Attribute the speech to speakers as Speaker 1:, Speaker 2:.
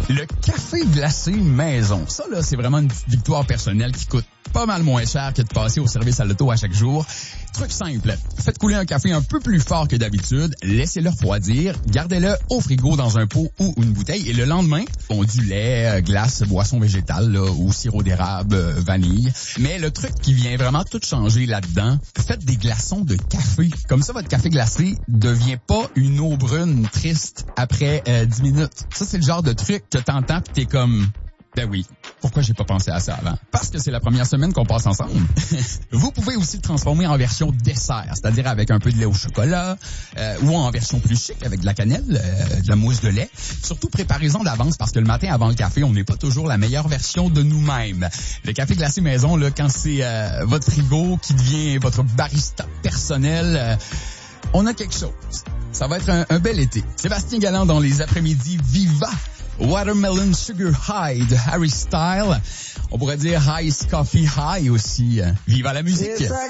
Speaker 1: Le café glacé maison. Ça, là, c'est vraiment une petite victoire personnelle qui coûte pas mal moins cher que de passer au service à l'auto à chaque jour. Truc simple. Faites couler un café un peu plus fort que d'habitude, laissez-le refroidir, gardez-le au frigo dans un pot ou une bouteille et le lendemain, du lait, glace, boisson végétale là, ou sirop d'érable, vanille. Mais le truc qui vient vraiment tout changer là-dedans, faites des glaçons de café. Comme ça, votre café glacé devient pas une eau brune triste après 10 minutes. Ça, c'est le genre de truc que t'entends pis t'es comme... Ben oui, pourquoi j'ai pas pensé à ça avant? Parce que c'est la première semaine qu'on passe ensemble. Vous pouvez aussi le transformer en version dessert, c'est-à-dire avec un peu de lait au chocolat, ou en version plus chic avec de la cannelle, de la mousse de lait. Surtout, préparez-en d'avance parce que le matin avant le café, on n'est pas toujours la meilleure version de nous-mêmes. Le café glacé maison, là, quand c'est votre frigo qui devient votre barista personnel, on a quelque chose. Ça va être un bel été. Sébastien Galland dans les après-midi Viva! Watermelon Sugar High de Harry Styles. On pourrait dire Ice Coffee High aussi. Viva la musique!